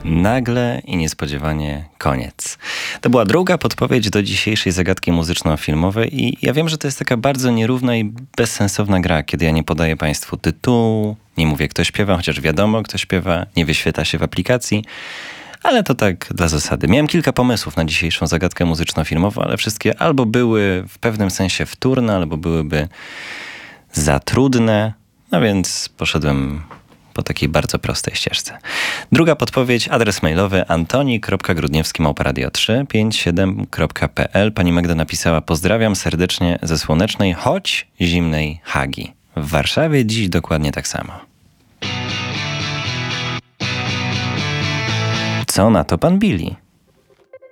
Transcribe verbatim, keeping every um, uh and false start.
Nagle i niespodziewanie koniec. To była druga podpowiedź do dzisiejszej zagadki muzyczno-filmowej i ja wiem, że to jest taka bardzo nierówna i bezsensowna gra, kiedy ja nie podaję Państwu tytułu, nie mówię kto śpiewa, chociaż wiadomo kto śpiewa, nie wyświetla się w aplikacji, ale to tak dla zasady. Miałem kilka pomysłów na dzisiejszą zagadkę muzyczno-filmową, ale wszystkie albo były w pewnym sensie wtórne, albo byłyby za trudne, no więc poszedłem po takiej bardzo prostej ścieżce. Druga podpowiedź, adres mailowy antoni kropka grudniewski małpa radio trzy pięć siedem kropka p l. Pani Magda napisała: pozdrawiam serdecznie ze słonecznej, choć zimnej Hagi. W Warszawie dziś dokładnie tak samo. Co na to pan Billy?